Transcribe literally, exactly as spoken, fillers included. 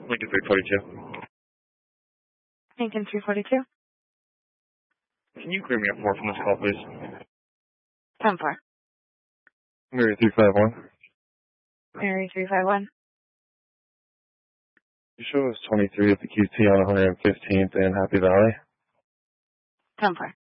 Lincoln three forty-two. Lincoln three forty-two. Can you clear me up four from this call, please? ten four. Mary three five one. Mary three five one. You show us twenty-three at the Q T on one hundred fifteenth in Happy Valley. ten four.